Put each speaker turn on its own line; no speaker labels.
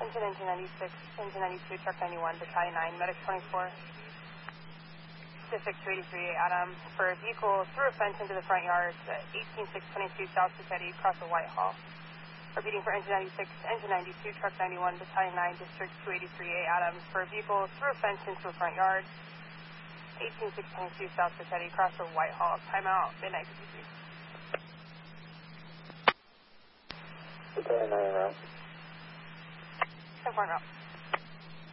engine 96, engine 92, truck 91, battalion 9, medic 24. Pacific 283 Adam, for a vehicle through a fence into the front yard, 18622 South Pacetti, across the Whitehall. Repeating for engine 96, engine 92, truck 91, battalion 9, district 283A Adams, for a vehicle through a fence into a front yard, 18622 South Pacetti, across the Whitehall. Timeout, midnight 53.
Battalion 9 route.
10-4 route.